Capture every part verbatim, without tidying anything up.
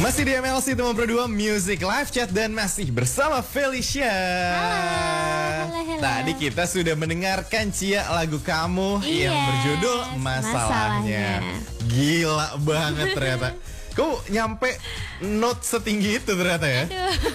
Masih di M L C Teman Berdua Music Live Chat dan masih bersama Felicia. Halo, halo, halo. Tadi kita sudah mendengarkan Cia lagu kamu Iya, yang berjudul Masalahnya. Masalahnya. Gila banget ternyata. Kau nyampe note setinggi itu ternyata ya.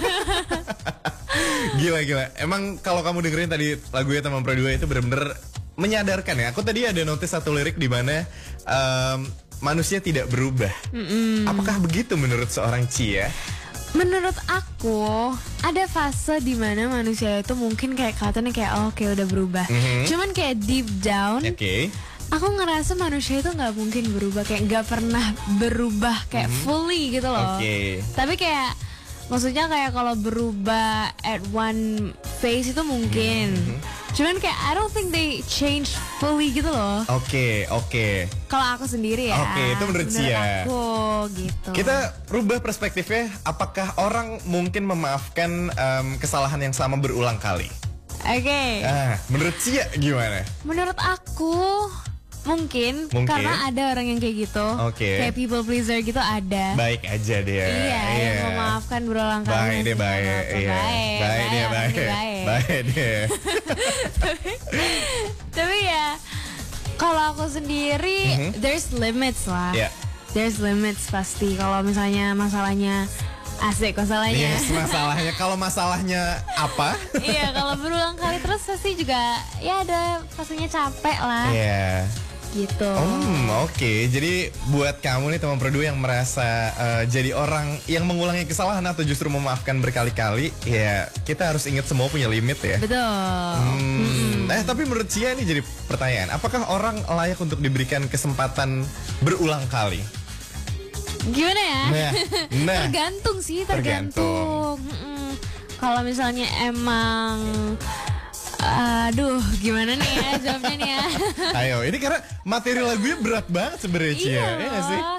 Gila-gila. Emang kalau kamu dengerin tadi lagunya Teman Berdua itu bener-bener menyadarkan ya. Aku tadi ada notice satu lirik di mana um, manusia tidak berubah. Mm-mm. Apakah begitu menurut seorang Cia? Menurut aku ada fase di mana manusia itu mungkin kayak kelihatannya kayak oh, oke udah berubah. Mm-hmm. Cuman kayak deep down, okay. aku ngerasa manusia itu nggak mungkin berubah, kayak nggak pernah berubah kayak mm-hmm. fully gitu loh. Okay. Tapi kayak maksudnya kayak kalau berubah at one phase itu mungkin. Mm-hmm. Cuman kayak I don't think they change fully gitu loh. Oke, okay, oke. Okay. Kalau aku sendiri ya. Oke, okay, itu menurut, menurut Cia. Aku gitu. Kita rubah perspektifnya. Apakah orang mungkin memaafkan um, kesalahan yang sama berulang kali? Oke. Okay. Ah, menurut Cia gimana? Menurut aku mungkin, mungkin karena ada orang yang kayak gitu. Oke. Kayak people pleaser gitu ada. Baik aja dia. Iya, iya. yang memaafkan berulang kali. Baik dia baik. Iya. Baik. Baik dia baik. Baik, baik dia. tapi, tapi ya kalau aku sendiri mm-hmm. there's limits lah. Yeah. There's limits pasti kalau misalnya masalahnya asik masalahnya. Yes, masalahnya kalau masalahnya apa? Iya, kalau berulang kali terus pasti juga ya ada pastinya capek lah. Iya. Yeah. Gitu. Hmm, oke. Okay. Jadi buat kamu nih teman berdua yang merasa uh, jadi orang yang mengulangi kesalahan atau justru memaafkan berkali-kali, ya kita harus ingat semua punya limit ya. Betul. Hmm. Mm-hmm. Eh tapi menurut Cia ini jadi pertanyaan, apakah orang layak untuk diberikan kesempatan berulang kali? Gimana ya? Nah, nah. tergantung sih, tergantung. tergantung. Kalau misalnya emang aduh, gimana nih ya jawabnya nih ya? Ayo, ini karena materi lagunya berat banget sebenarnya Cia, iya ya gak sih?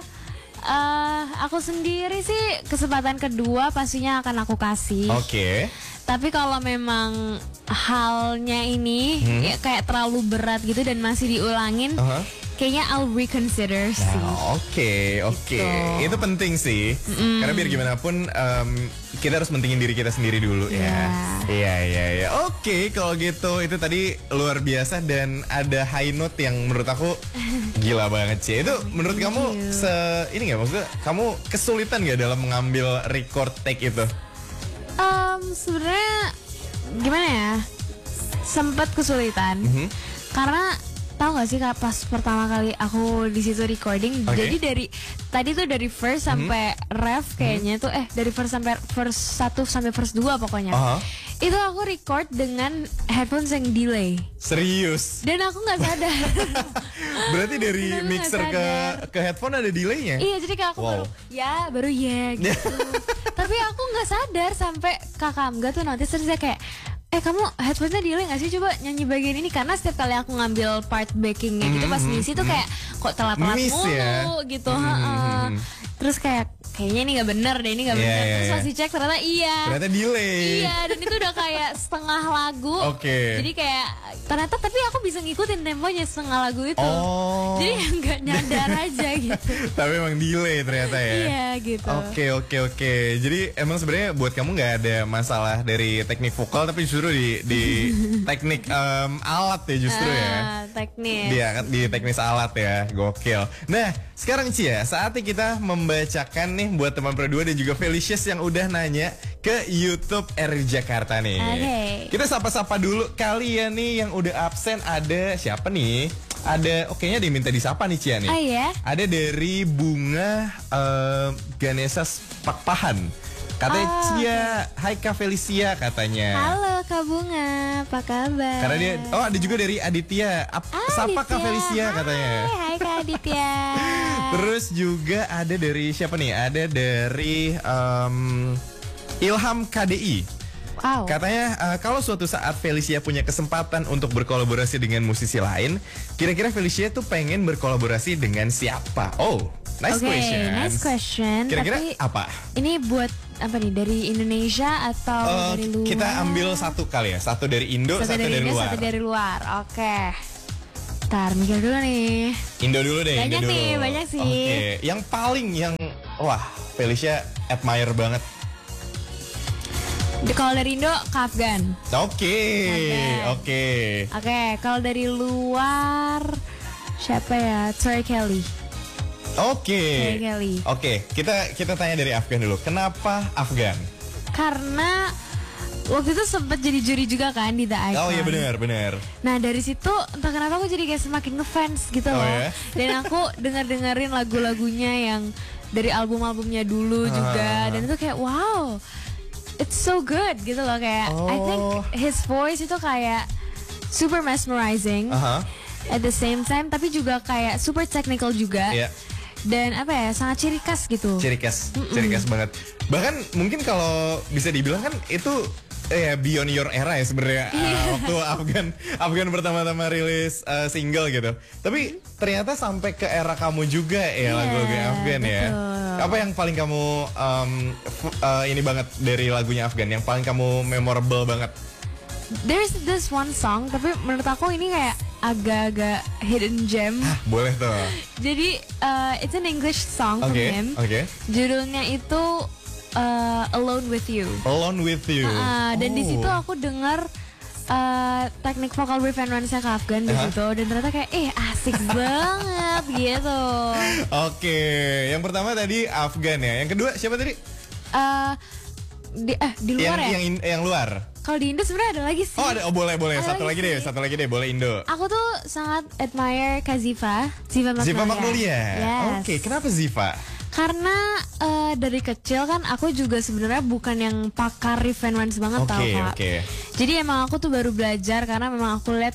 Uh, aku sendiri sih kesempatan kedua pastinya akan aku kasih. Oke. Okay. Tapi kalau memang halnya ini hmm. ya, kayak terlalu berat gitu dan masih diulangin, uh-huh. kayaknya I'll reconsider sih. Nah, oke, oke. Okay. Itu penting sih. Mm. Karena biar gimana pun um, kita harus mentingin diri kita sendiri dulu yeah. ya. Iya, iya, iya. Oke, kalau gitu itu tadi luar biasa dan ada high note yang menurut aku gila banget sih. Itu menurut Thank kamu you. se ini nggak maksudnya kamu kesulitan nggak dalam mengambil record take itu? Um, sebenarnya gimana ya? Sempat kesulitan. Mm-hmm. Karena tahu gak sih kak pas pertama kali aku di situ recording, okay. jadi dari tadi tuh dari first sampai mm-hmm. ref kayaknya mm-hmm. tuh eh dari first sampai first satu sampai first dua pokoknya uh-huh. itu aku record dengan headphones yang delay. Serius? Dan aku nggak sadar. Berarti dari mixer ke ke headphone ada delaynya? Iya, jadi kayak aku wow. baru ya baru ya gitu. Tapi aku nggak sadar sampai kakak Amga tuh notice terus dia kayak eh kamu headphone-nya delay gak sih, coba nyanyi bagian ini, karena setiap kali aku ngambil part backingnya gitu mm-hmm. pas ngisi tuh kayak kok telat-telat mulu ya? gitu mm-hmm. Terus kayak kayaknya ini gak bener deh, ini gak bener yeah, terus yeah, masih cek ternyata iya ternyata delay iya, dan itu udah kayak setengah lagu okay. jadi kayak ternyata tapi aku bisa ngikutin temponya setengah lagu itu oh. jadi gak nyadar aja gitu. Tapi emang delay ternyata ya. Iya gitu. Oke oke oke. Jadi emang sebenarnya buat kamu nggak ada masalah dari teknik vokal, tapi justru di di teknik um, alat ya justru uh, ya. Teknis. Dia di teknis alat ya, gokil. Nah sekarang Cia, saatnya kita membacakan nih buat teman berdua dan juga Felicious yang udah nanya ke YouTube R Jakarta nih. Okay. Kita sapa-sapa dulu kalian nih yang udah absen. Ada siapa nih? Ada, oke nya diminta disapa nih Cia nih. Oh iya? Ada dari Bunga uh, Ganesha Pakpahan. Katanya oh, Cia, hai Kak Felicia katanya. Halo Kak Bunga, apa kabar? Karena dia, oh ada juga dari Aditya. Ap, ah, sapa Aditya. Kak Felicia katanya. Hai, hai Kak Aditya. Terus juga ada dari siapa nih? Ada dari um, Ilham K D I. Wow. Katanya uh, kalau suatu saat Felicia punya kesempatan untuk berkolaborasi dengan musisi lain, kira-kira Felicia tuh pengen berkolaborasi dengan siapa? Oh, nice okay, question. Nice question. Kira-kira Tapi apa? Ini buat apa nih, dari Indonesia atau uh, dari luar? Kita ambil satu kali ya, satu dari Indo, satu, satu dari, dari Indo, luar. Satu dari luar. Oke. Okay. Ntar mikir dulu nih. Indo dulu deh. Banyak Indo nih, dulu. banyak sih. Oke, okay. Yang paling yang wah Felicia admire banget. Kalau dari Indo, Kak Afgan. Oke, oke. Oke, kalau dari luar siapa ya? Tori Kelly. Oke. Tori Kelly. Oke, kita kita tanya dari Afgan dulu. Kenapa Afgan? Karena waktu itu sempat jadi juri juga kan di The Icon. Oh iya benar, benar. Nah dari situ entah kenapa aku jadi kayak semakin ngefans gitu loh. Oh, ya? Dan aku denger-dengerin lagu-lagunya yang dari album-albumnya dulu juga. Dan itu kayak wow, it's so good gitu loh, kayak oh. I think his voice itu kayak super mesmerizing uh-huh. at the same time, tapi juga kayak super technical juga. Yeah. Dan apa ya, sangat ciri khas gitu. Ciri khas, Mm-mm. ciri khas banget. Bahkan mungkin kalau bisa dibilang kan itu ya beyond your era ya sebenarnya. Yeah. Uh, waktu Afgan Afgan pertama-tama rilis uh, single gitu. Tapi ternyata sampai ke era kamu juga ya, yeah, lagu-lagu Afgan betul. Ya. Apa yang paling kamu um, uh, ini banget dari lagunya Afgan, yang paling kamu memorable banget? There's this one song, tapi menurut aku ini kayak agak-agak hidden gem. Hah, boleh tuh. Jadi uh, it's an English song okay, from him. Okay. Judulnya itu uh, Alone with You. Alone with You. Uh, dan oh. di situ aku dengar uh, teknik vokal riff and run-nya Kak Afgan di situ, dan ternyata kayak eh asik banget gitu. Oke, okay. Yang pertama tadi Afgan ya. Yang kedua siapa tadi? Uh, di eh di luar yang, ya? Yang in, yang luar. Kalau di Indo sebenarnya ada lagi sih. Oh, ada, oh boleh boleh. Ada satu lagi, lagi deh, satu lagi deh, boleh Indo. Aku tuh sangat admire Kak Ziva, Ziva Magnolia. Ziva Magnolia. Yes. Oke, okay. Kenapa Ziva? Karena uh, dari kecil kan aku juga sebenarnya bukan yang pakar riff and runs banget, okay, tau Kak. Okay. Jadi emang aku tuh baru belajar karena memang aku lihat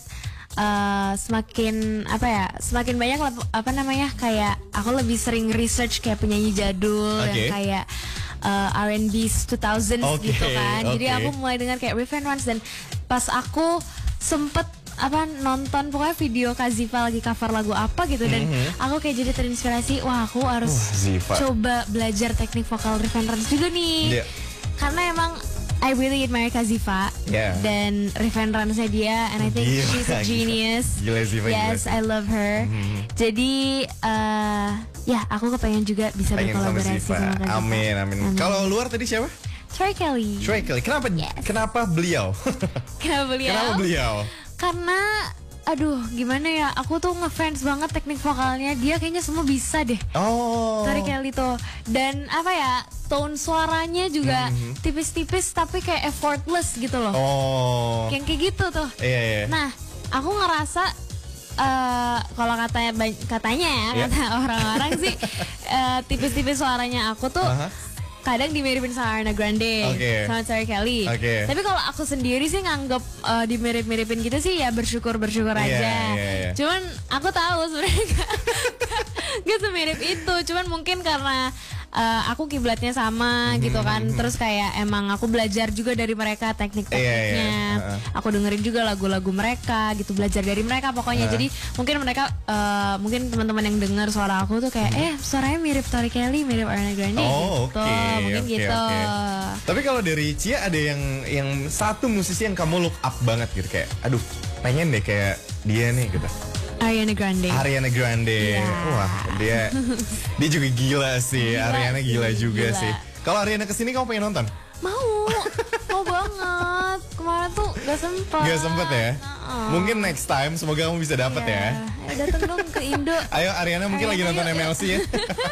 uh, semakin apa ya, semakin banyak apa namanya kayak aku lebih sering research kayak penyanyi jadul okay. yang kayak Uh, R and B two thousands okay, gitu kan. okay. Jadi aku mulai dengar kayak riff and runs, dan pas aku sempet apa nonton pokoknya video Kak Ziva lagi cover lagu apa gitu, dan mm-hmm. aku kayak jadi terinspirasi, wah aku harus wah, coba belajar teknik vokal riff and runs juga nih. Yeah. Karena emang I really admire Kak Ziva, yeah. dan riff and runs-nya dia, and I think gila, she's a genius. Gila, Ziva, yes, gila. I love her. Mm-hmm. Jadi uh, ya aku kepengen juga bisa pengen berkolaborasi sama, sama Kak Ziva. Amin, amin. amin. Kalau luar tadi siapa? Tori Kelly. Tori Kelly. Kenapa? Yes. Kenapa beliau? Kenapa beliau? Kenapa beliau? Karena aduh gimana ya, aku tuh ngefans banget teknik vokalnya dia, kayaknya semua bisa deh. Oh. Tori Kelly tuh, dan apa ya, tone suaranya juga mm-hmm. tipis-tipis tapi kayak effortless gitu loh. Oh. Yang kayak gitu tuh. Iya, iya. Nah, aku ngerasa uh, kalau katanya katanya ya, yeah. kata orang-orang sih uh, tipis-tipis suaranya aku tuh uh-huh. kadang dimiripin sama Ariana Grande, okay. sama Tori Kelly. Okay. Tapi kalau aku sendiri sih nganggep uh, dimirip-miripin gitu sih ya bersyukur-bersyukur yeah, aja. Yeah, yeah. Cuman aku tahu sebenarnya gak semirip itu. Cuman mungkin karena uh, aku kiblatnya sama mm-hmm. gitu kan. Terus kayak emang aku belajar juga dari mereka teknik-tekniknya. Yeah, yeah. Uh-uh. Aku dengerin juga lagu-lagu mereka gitu, belajar dari mereka pokoknya. Uh. Jadi mungkin mereka uh, mungkin teman-teman yang dengar suara aku tuh kayak mm-hmm. eh suaranya mirip Tori Kelly, mirip Ariana Grande oh, gitu. Okay. Mungkin okay, gitu. Okay. Tapi kalau dari Cia ada yang yang satu musisi yang kamu look up banget gitu, kayak aduh pengen deh kayak dia nih gitu. Ariana Grande. Ariana Grande. Yeah. Wah, dia dia juga gila sih. Gila, Ariana gila sih, juga gila. sih. Kalau Ariana kesini kamu pengen nonton? Mau. Mau banget. Kemarin tuh gak sempet. Gak sempet ya? Uh-uh. Mungkin next time semoga kamu bisa dapet yeah. ya. Ya dateng dong ke Indo. Ayo Ariana mungkin Ariana, lagi nonton ayo, M L C ya.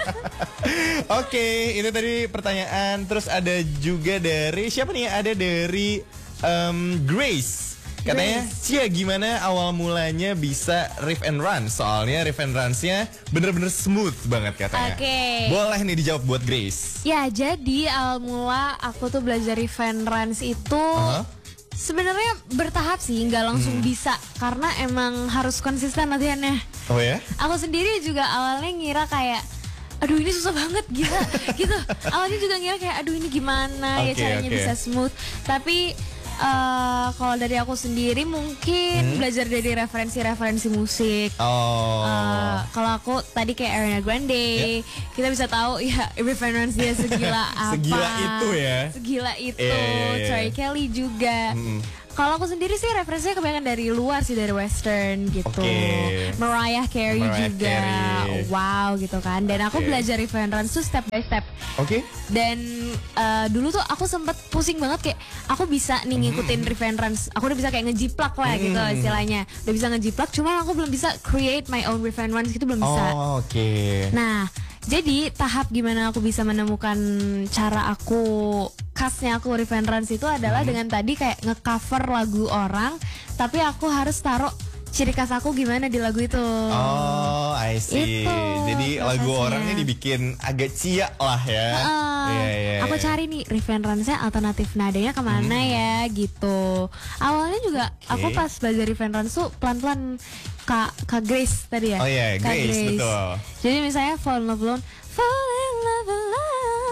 Oke, okay, itu tadi pertanyaan. Terus ada juga dari siapa nih? Ada dari um, Grace. Katanya, Cia gimana awal mulanya bisa riff and run? Soalnya riff and runs-nya bener-bener smooth banget katanya. Oke. Okay. Boleh nih dijawab buat Grace. Ya, jadi awal mula aku tuh belajar riff and runs itu uh-huh. sebenarnya bertahap sih, nggak langsung hmm. bisa. Karena emang harus konsisten latihannya. Oh ya? Aku sendiri juga awalnya ngira kayak aduh ini susah banget gila gitu. Awalnya juga ngira kayak aduh ini gimana okay, ya caranya okay. bisa smooth. Tapi uh, kalau dari aku sendiri mungkin hmm? belajar dari referensi-referensi musik. Oh. Uh, kalau aku tadi kayak Ariana Grande, yeah. kita bisa tahu ya referensi dia segila apa. Segila itu ya. Segila itu. Yeah, yeah, yeah. Tori Kelly juga. Mm-hmm. Kalau aku sendiri sih referensinya kebanyakan dari luar sih, dari western gitu. Okay. Mariah Carey Mariah juga, Carey. wow gitu kan. Dan aku Okay. belajar reference tuh step by step. Oke. Okay. Dan uh, dulu tuh aku sempet pusing banget kayak aku bisa nih ngikutin Hmm. reference. Aku udah bisa kayak ngejiplak lah gitu istilahnya. Udah bisa ngejiplak, cuma aku belum bisa create my own reference gitu, belum bisa. Oh, oke. Okay. Nah, jadi tahap gimana aku bisa menemukan cara aku khasnya aku reference itu adalah Hmm. dengan tadi kayak ngecover lagu orang, tapi aku harus taruh ciri khas aku gimana di lagu itu. Oh, I see. Itu Jadi lagu prosesnya. orangnya dibikin agak cia lah ya. Uh, Iya, iya, aku iya. cari nih reference-nya alternatif nadanya kemana ya gitu. Awalnya juga Oke. aku pas belajar reference tuh pelan-pelan Kak Kak Grace tadi ya. Oh iya, Kak Grace, betul. Jadi misalnya Fall in Love Alone, Fall in Love Alone.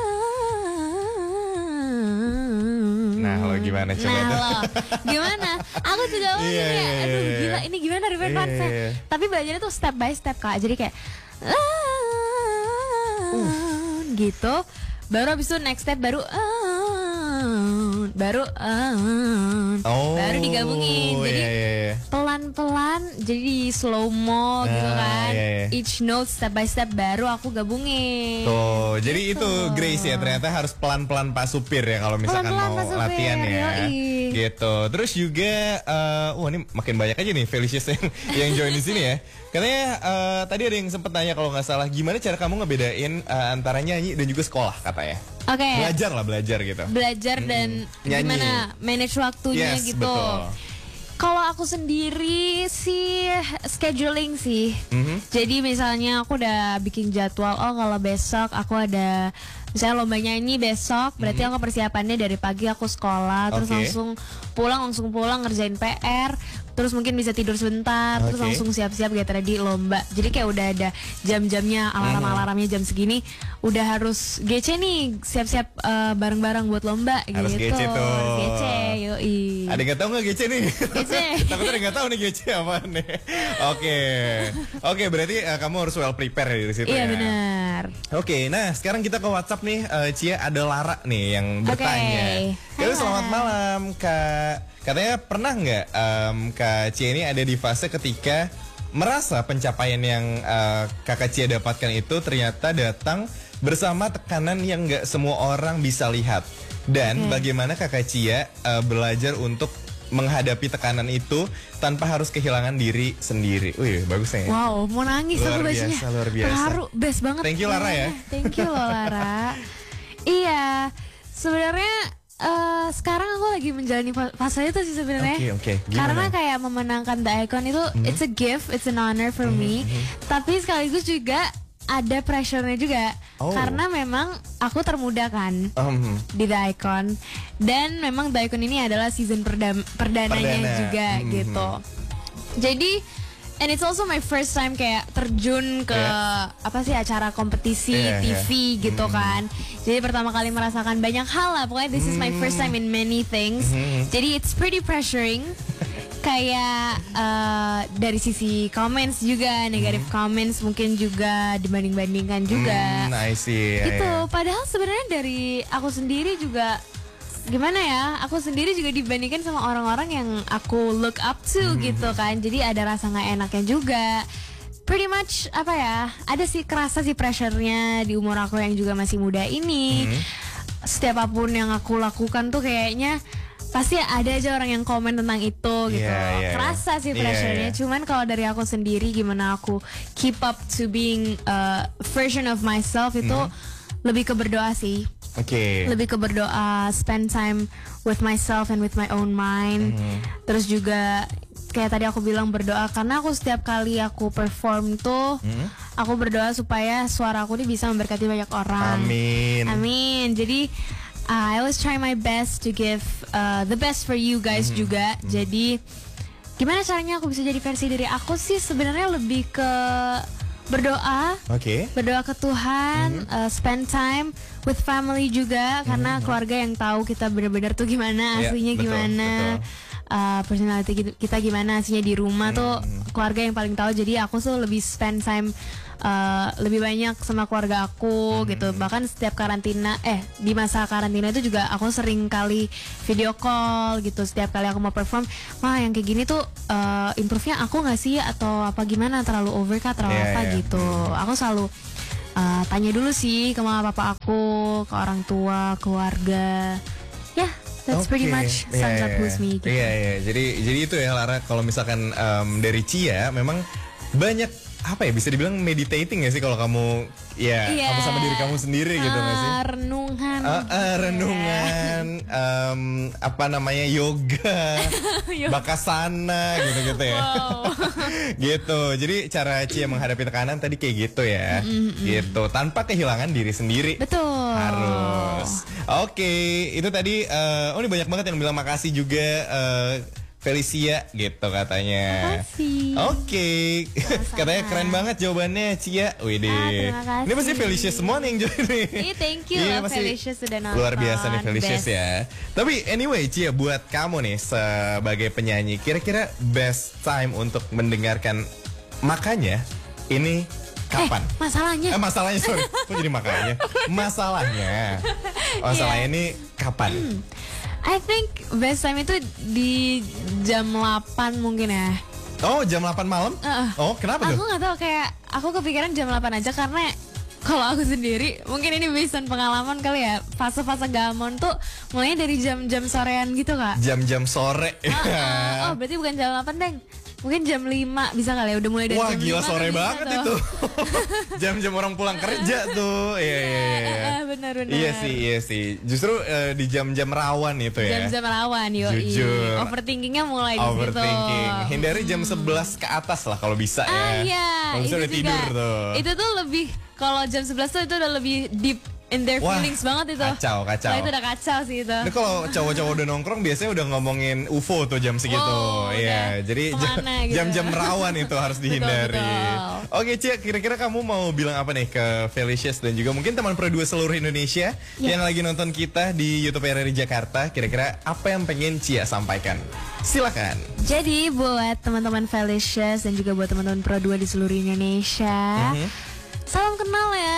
Nah, lo gimana coba Nah tuh? lo gimana? Aku juga awalnya Iya, kayak, iya, aduh iya. gila ini gimana reference-nya? Iya, iya. Tapi belajarnya tuh step by step Kak. Jadi kayak gitu. Baru abis itu next step baru baru Oh, baru digabungin. Jadi iya, iya, iya. pelan-pelan jadi slow mo gitu Ah, kan. iya, iya. Each note step by step baru aku gabungin. Tuh, jadi Gitu. itu Grace ya, ternyata harus pelan-pelan Pak Supir ya kalau misalkan Pelan-pelan, mau Pak Supir, latihan ya. yoi. Gitu. Terus juga eh wah ini makin banyak aja nih Felicius yang, yang join di sini ya. Katanya eh, tadi ada yang sempet nanya kalau nggak salah gimana cara kamu ngebedain eh, antara nyanyi dan juga sekolah katanya. Oke. Belajar lah belajar gitu. Belajar dan Nyanyi. gimana manage waktunya Yes, gitu. betul. Kalau aku sendiri sih scheduling sih. Mhm. Jadi misalnya aku udah bikin jadwal, oh kalau besok aku ada misalnya lomba nyanyi besok, berarti aku persiapannya dari pagi aku sekolah, terus Oke. langsung pulang langsung pulang ngerjain P R, terus mungkin bisa tidur sebentar, terus Oke. langsung siap-siap get ready lomba. Jadi kayak udah ada jam-jamnya, alarm-alarmnya jam segini, udah harus G C nih, siap-siap eh, bareng-bareng buat lomba Harus gitu. G C tuh. Harus G C, yoi. Ada yang nggak tahu nggak G C nih? G C. Takutnya ada yang nggak tahu nih G C apa nih. Oke, oke berarti eh, kamu harus well prepare ya di situ Iya ya. benar. Oke, nah sekarang kita ke WhatsApp nih, eh, Cia ada Lara nih yang Oke. bertanya. Hai, Halo, selamat Lara. malam Kak. Katanya pernah nggak em, Kak Cia ini ada di fase ketika merasa pencapaian yang eh, Kakak Cia dapatkan itu ternyata datang bersama tekanan yang nggak semua orang bisa lihat. Dan bagaimana Kakak Cia eh, belajar untuk menghadapi tekanan itu tanpa harus kehilangan diri sendiri. Wih, bagusnya ya. Wow, mau nangis Luar aku bacanya. biasa, luar biasa. Terharu, best banget. Thank you, Lara, ya. Thank you loh Lara. Iya, sebenarnya eh, sekarang aku lagi menjalani fa- fase itu sih sebenarnya. Oke, oke. Gimana? Karena kayak memenangkan The Icon itu it's a gift, it's an honor for me. Tapi sekaligus juga ada pressure-nya juga. Oh. Karena memang aku termuda kan Em, di The Icon, dan memang The Icon ini adalah season perdam- perdananya Perdana. juga Mhm. gitu. Jadi and it's also my first time kayak terjun ke Yeah. apa sih acara kompetisi Yeah, T V yeah. gitu kan. Jadi pertama kali merasakan banyak hal lah. Pokoknya this is my first time in many things. Jadi it's pretty pressuring. Kayak eh, dari sisi comments juga, negative comments mungkin juga dibanding-bandingkan juga. Hmm, I see. Gitu. Ya, ya. Padahal sebenarnya dari aku sendiri juga gimana ya? Aku sendiri juga dibandingkan sama orang-orang yang aku look up to gitu kan. Jadi ada rasa nggak enaknya juga. Pretty much apa ya? Ada sih kerasa sih pressure-nya di umur aku yang juga masih muda ini. Setiap apapun yang aku lakukan tuh kayaknya pasti ada aja orang yang komen tentang itu gitu. Iya, iya, Kerasa sih iya. pressure-nya. Iya, iya. Cuman kalau dari aku sendiri gimana aku keep up to being a version of myself itu lebih ke berdoa sih. Oke. Lebih ke berdoa, spend time with myself and with my own mind. Terus juga kayak tadi aku bilang berdoa karena aku setiap kali aku perform tuh aku berdoa supaya suara aku ini bisa memberkati banyak orang. Amin. Amin. Jadi uh, I always try my best to give uh, the best for you guys juga. Jadi gimana caranya aku bisa jadi versi diri aku sih sebenarnya lebih ke berdoa, Oke. berdoa ke Tuhan, uh, spend time with family juga karena keluarga yang tahu kita benar-benar tuh gimana Iya, aslinya betul, gimana. betul. Uh, personality kita- kita gimana aslinya di rumah tuh keluarga yang paling tahu. Jadi aku tuh lebih spend time uh, lebih banyak sama keluarga aku hmm. gitu. Bahkan setiap karantina, eh di masa karantina itu juga aku sering kali video call gitu. Setiap kali aku mau perform, mah yang kayak gini tuh uh, improve-nya aku nggak sih atau apa gimana, terlalu over kah, terlalu yeah, apa yeah. gitu. Aku selalu uh, tanya dulu sih ke mama papa aku, ke orang tua, keluarga. Ya. Yeah. That's okay. pretty much sums yeah, up yeah. who's me gitu. Iya, yeah, yeah. Jadi jadi itu ya Lara, kalau misalkan um, dari Cia memang banyak apa ya, bisa dibilang meditating ya sih kalau kamu ya yeah. kamu sama diri kamu sendiri uh, gitu nggak sih? Renungan. Uh, uh, renungan, yeah. um, apa namanya, yoga, bakasana gitu-gitu ya. Wow. Gitu. Jadi cara Cia menghadapi tekanan tadi kayak gitu ya. Mm-hmm. Gitu. Tanpa kehilangan diri sendiri. Betul. Harus. Oke, okay. Itu tadi. Uh, oh ini banyak banget yang bilang makasih juga. Uh, Felicia gitu katanya. Makasih. Oke. Okay. Katanya keren banget jawabannya Cia. Widih. Ah, ini pasti Felicia semua nih yang join nih. Iya, thank you yeah, Felicia sudah nonton. Luar biasa nih Felicia ya. Tapi anyway Cia, buat kamu nih sebagai penyanyi, kira-kira best time untuk mendengarkan Makanya ini kapan? Eh, masalahnya. Eh, masalahnya sorry. Kok jadi makanya? Masalahnya. Masalahnya yeah. ini kapan? Hmm. I think best time itu di jam delapan mungkin ya. Oh, jam delapan malam? Uh, oh, kenapa tuh? Aku gak tahu, kayak aku kepikiran jam delapan aja karena kalau aku sendiri, mungkin ini based on pengalaman kali ya, fase-fase gamon tuh mulainya dari jam-jam sorean gitu Kak. Jam-jam sore. Uh, uh, oh, berarti bukan jam delapan, Deng. Mungkin jam lima bisa kali ya, udah mulai dari Wah, jam gila lima sore banget tuh. itu. Jam-jam orang pulang kerja tuh. Iya, iya, iya. Benar-benar. Iya sih, iya sih. Justru uh, di jam-jam rawan itu ya. Jam-jam rawan, yoi. Jujur. Overthinkingnya mulai di situ. Overthinking. Hindari jam sebelas ke atas lah kalau bisa ya. Ah iya. Kalau bisa udah tidur tuh. Itu tuh lebih, kalau jam sebelas tuh itu udah lebih deep in their Wah, feelings banget itu. Kacau, kacau. Nah, itu udah kacau sih itu. Nah, kalau cowok-cowok udah nongkrong biasanya udah ngomongin U F O tuh jam segitu. Oh, iya, jadi jam-jam gitu. Rawan itu harus dihindari. Betul, betul. Oke, Cia, kira-kira kamu mau bilang apa nih ke Felicious dan juga mungkin teman Pro dua seluruh Indonesia yeah. yang lagi nonton kita di YouTube R R I Jakarta, kira-kira apa yang pengen Cia sampaikan? Silakan. Jadi buat teman-teman Felicious dan juga buat teman-teman Pro dua di seluruh Indonesia, mm-hmm. salam kenal ya.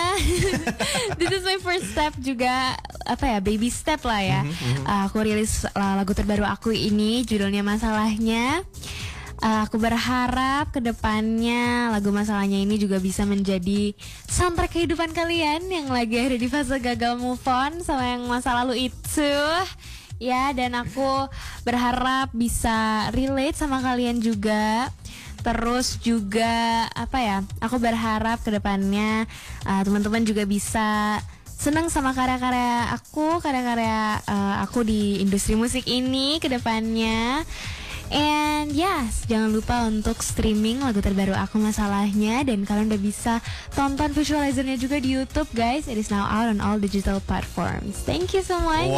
This is my first step juga, apa ya, baby step lah ya. Mm-hmm. uh, Aku rilis uh, lagu terbaru aku ini, judulnya Masalahnya. uh, Aku berharap kedepannya lagu Masalahnya ini juga bisa menjadi soundtrack kehidupan kalian yang lagi ada di fase gagal move on sama yang masa lalu itu. Ya, dan aku berharap bisa relate sama kalian juga. Terus juga apa ya, aku berharap kedepannya uh, teman-teman juga bisa senang sama karya-karya aku, karya-karya uh, aku di industri musik ini kedepannya. And yes, jangan lupa untuk streaming lagu terbaru aku Masalahnya, dan kalian udah bisa tonton visualizernya juga di YouTube guys. It is now out on all digital platforms. Thank you semuanya.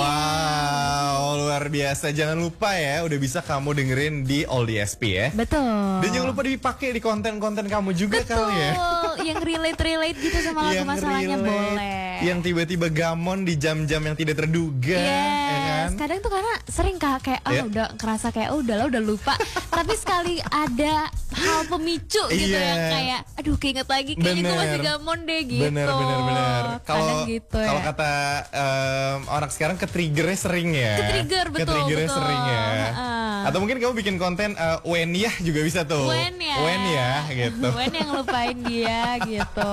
Wow, luar biasa. Jangan lupa ya, udah bisa kamu dengerin di All D S P ya. Betul. Dan jangan lupa dipakai di konten-konten kamu juga. Betul. Kali ya. Yang relate-relate gitu sama lagu Masalahnya relate, boleh. Yang tiba-tiba gamon di jam-jam yang tidak terduga. Yes. Ya kan? Kadang tuh karena sering kak kayak oh yeah. udah kerasa kayak oh udahlah udah lupa. Tapi sekali ada hal pemicu gitu yeah. yang kayak aduh keinget lagi kayaknya gue masih gamon deh gitu. Bener bener bener. Kalau gitu kalau ya. kata um, orang sekarang ketriggernya sering ya. Ketrigger betul. Ketriggernya betul. sering ya. Uh. Atau mungkin kamu bikin konten uh, Wen ya juga bisa tuh. Wen ya. Wen ya gitu. Wen yang lupain dia gitu.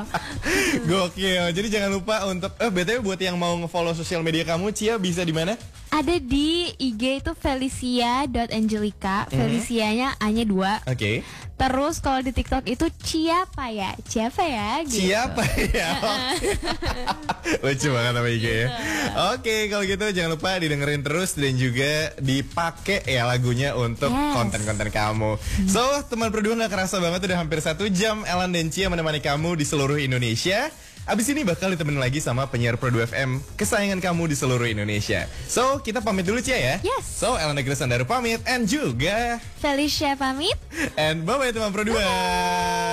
Gokil. Jadi jangan lupa untuk eh B T W buat yang mau nge-follow sosial media kamu, Cia bisa di mana? Ada di I G itu felicia dot angelica. Mm-hmm. Felicianya A-nya dua. Oke. Okay. Terus kalau di TikTok itu Ciapa ya, Ciapa ya gitu. Ciapa ya. Lucu banget sama I G ya. Oke, kalau gitu jangan lupa didengerin terus dan juga dipakai ya lagunya untuk yes. konten-konten kamu. So, teman berdua gak kerasa banget udah hampir satu jam Elan dan Cia menemani kamu di seluruh Indonesia. Abis ini bakal ditemenin lagi sama penyiar Pro dua F M kesayangan kamu di seluruh Indonesia. So, kita pamit dulu Cia ya. Yes. So, Elan Negeri Sandaru pamit and juga Felicia pamit. And bye-bye teman Pro dua.